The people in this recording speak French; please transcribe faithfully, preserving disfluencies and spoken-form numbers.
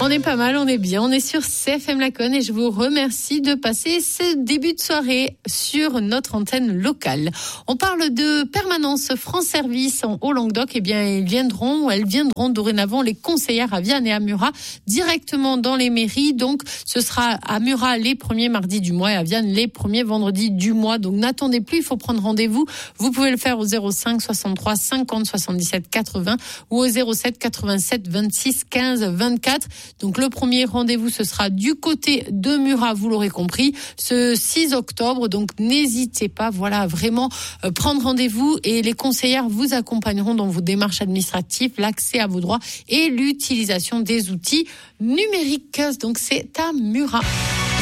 On est pas mal, on est bien, on est sur C F M Laconne et je vous remercie de passer ce début de soirée sur notre antenne locale. On parle de permanence France Service en Haut-Languedoc. Eh bien, ils viendront, elles viendront dorénavant, les conseillères à Vianne et à Murat, directement dans les mairies. Donc, ce sera à Murat les premiers mardis du mois et à Vianne les premiers vendredis du mois. Donc, n'attendez plus, il faut prendre rendez-vous. Vous pouvez le faire au zéro cinq soixante-trois cinquante soixante-dix-sept quatre-vingts ou au zéro sept quatre-vingt-sept vingt-six quinze vingt-quatre. Donc le premier rendez-vous, ce sera du côté de Murat, vous l'aurez compris, ce six octobre. Donc n'hésitez pas, voilà, vraiment euh, prendre rendez-vous et les conseillères vous accompagneront dans vos démarches administratives, l'accès à vos droits et l'utilisation des outils numériques. Donc c'est à Murat.